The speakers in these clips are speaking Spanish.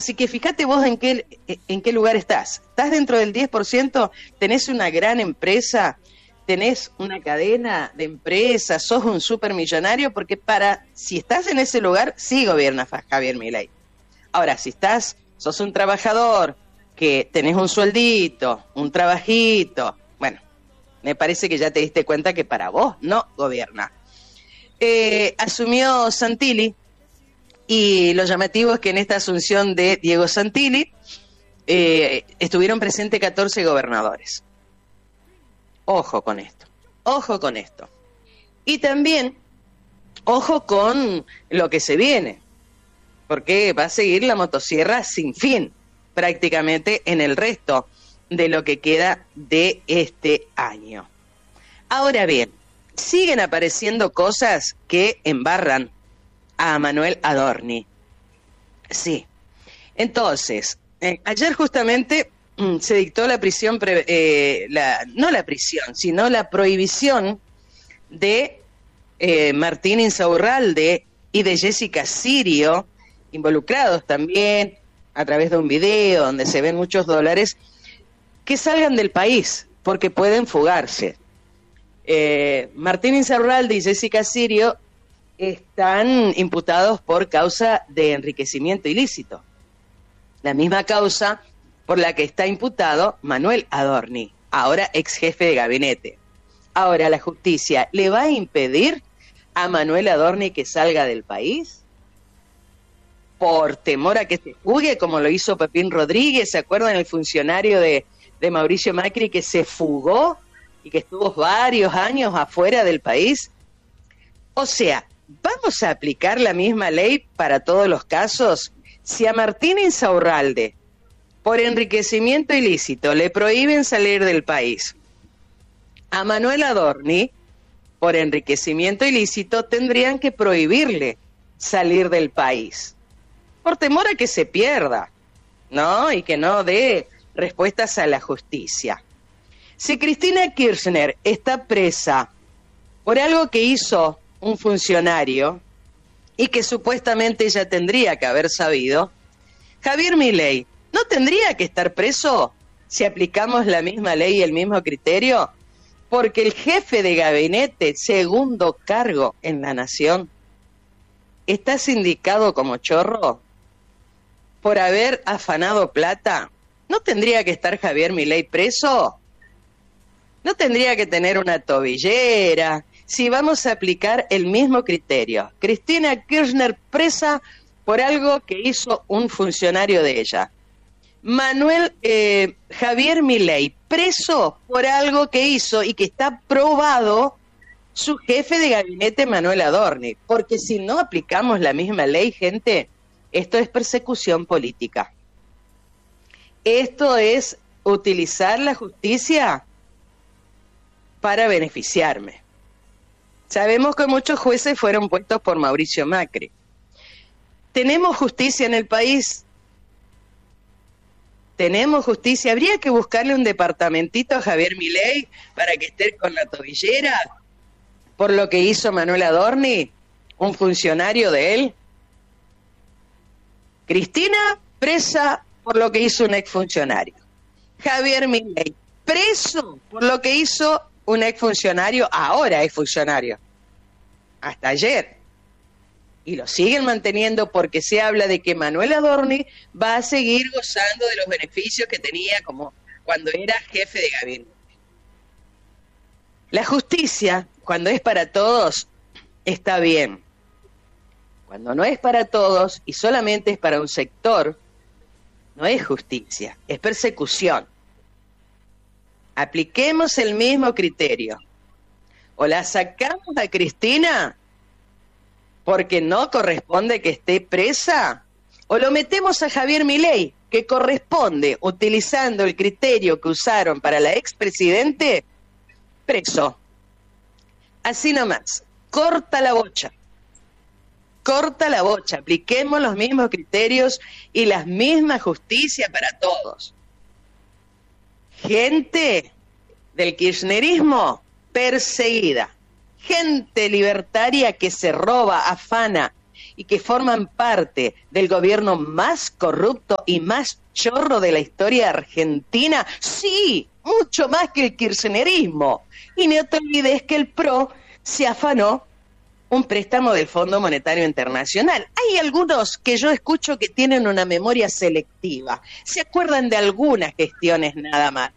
Así que fíjate vos en qué lugar estás. ¿Estás dentro del 10%? ¿Tenés una gran empresa? ¿Tenés una cadena de empresas? ¿Sos un supermillonario? Porque si estás en ese lugar, sí gobierna Javier Milei. Ahora, si sos un trabajador, que tenés un sueldito, un trabajito, bueno, me parece que ya te diste cuenta que para vos no gobierna. Asumió Santilli, y lo llamativo es que en esta asunción de Diego Santilli estuvieron presentes 14 gobernadores. Ojo con esto, ojo con esto. Y también, ojo con lo que se viene, porque va a seguir la motosierra sin fin, prácticamente en el resto de lo que queda de este año. Ahora bien, siguen apareciendo cosas que embarran a Manuel Adorni. Sí. Entonces, ayer justamente se dictó la prisión, no la prisión, sino la prohibición de Martín Insaurralde y de Jessica Sirio, involucrados también a través de un video donde se ven muchos dólares, que salgan del país, porque pueden fugarse. Martín Insaurralde y Jessica Sirio están imputados por causa de enriquecimiento ilícito. La misma causa por la que está imputado Manuel Adorni, ahora ex jefe de gabinete. Ahora, ¿la justicia le va a impedir a Manuel Adorni que salga del país? Por temor a que se fugue, como lo hizo Pepín Rodríguez. ¿Se acuerdan el funcionario de Mauricio Macri que se fugó y que estuvo varios años afuera del país? O sea, ¿vamos a aplicar la misma ley para todos los casos? Si a Martín Insaurralde, por enriquecimiento ilícito, le prohíben salir del país, a Manuel Adorni, por enriquecimiento ilícito, tendrían que prohibirle salir del país, por temor a que se pierda, ¿no? Y que no dé respuestas a la justicia. Si Cristina Kirchner está presa por algo que hizo un funcionario y que supuestamente ella tendría que haber sabido, Javier Milei no tendría que estar preso si aplicamos la misma ley y el mismo criterio, porque el jefe de gabinete, segundo cargo en la nación, está sindicado como chorro por haber afanado plata. ¿No tendría que estar Javier Milei preso? ¿No tendría que tener una tobillera? Si vamos a aplicar el mismo criterio, Cristina Kirchner presa por algo que hizo un funcionario de ella. Javier Milei preso por algo que hizo y que está probado su jefe de gabinete Manuel Adorni. Porque si no aplicamos la misma ley, gente, esto es persecución política. Esto es utilizar la justicia para beneficiarme. Sabemos que muchos jueces fueron puestos por Mauricio Macri. ¿Tenemos justicia en el país? ¿Tenemos justicia? ¿Habría que buscarle un departamentito a Javier Milei para que esté con la tobillera por lo que hizo Manuel Adorni, un funcionario de él? Cristina, presa por lo que hizo un exfuncionario. Javier Milei, preso por lo que hizo un exfuncionario, ahora exfuncionario, hasta ayer. Y lo siguen manteniendo porque se habla de que Manuel Adorni va a seguir gozando de los beneficios que tenía como cuando era jefe de gabinete. La justicia, cuando es para todos, está bien. Cuando no es para todos y solamente es para un sector, no es justicia, es persecución. Apliquemos el mismo criterio. O la sacamos a Cristina porque no corresponde que esté presa, o lo metemos a Javier Milei, que corresponde, utilizando el criterio que usaron para la expresidente, preso. Así nomás, corta la bocha. Corta la bocha, apliquemos los mismos criterios y la misma justicia para todos. Gente del kirchnerismo perseguida, gente libertaria que se roba, afana y que forman parte del gobierno más corrupto y más chorro de la historia argentina? Sí, mucho más que el kirchnerismo. Y no te olvides que el PRO se afanó un préstamo del Fondo Monetario Internacional. Hay algunos que yo escucho que tienen una memoria selectiva, se acuerdan de algunas gestiones nada más.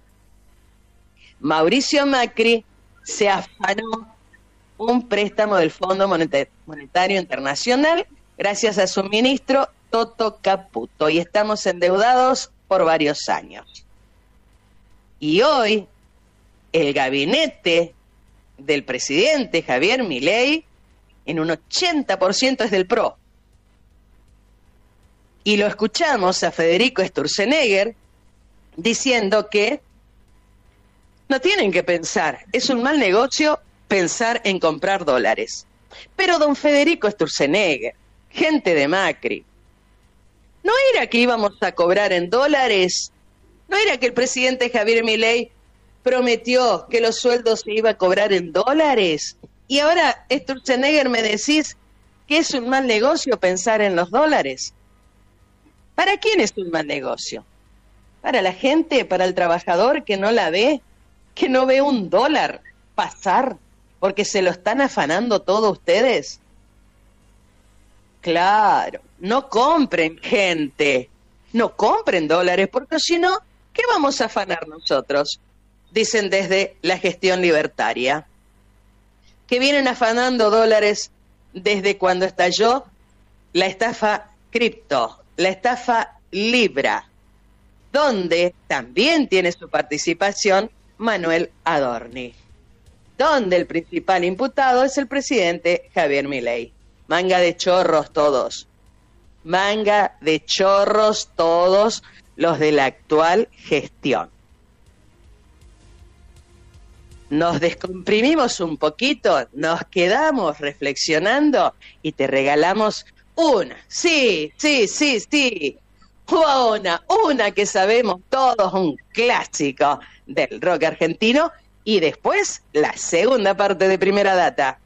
Mauricio Macri se afanó un préstamo del Fondo Monetario Internacional gracias a su ministro Toto Caputo, y estamos endeudados por varios años. Y hoy el gabinete del presidente Javier Milei en un 80% es del PRO. Y lo escuchamos a Federico Sturzenegger diciendo que no tienen que pensar, es un mal negocio pensar en comprar dólares. Pero don Federico Sturzenegger, gente de Macri, ¿no era que íbamos a cobrar en dólares? ¿No era que el presidente Javier Milei prometió que los sueldos se iba a cobrar en dólares? Y ahora, Sturzenegger, me decís que es un mal negocio pensar en los dólares. ¿Para quién es un mal negocio? ¿Para la gente, para el trabajador que no la ve, que no ve un dólar pasar porque se lo están afanando todo ustedes? Claro, no compren, gente, no compren dólares, porque si no, ¿qué vamos a afanar nosotros? Dicen desde la gestión libertaria, que vienen afanando dólares desde cuando estalló la estafa cripto, la estafa Libra, donde también tiene su participación Manuel Adorni, donde el principal imputado es el presidente Javier Milei. Manga de chorros todos, manga de chorros todos los de la actual gestión. Nos descomprimimos un poquito, nos quedamos reflexionando y te regalamos una, sí, una que sabemos todos, un clásico del rock argentino, y después la segunda parte de Primera Data.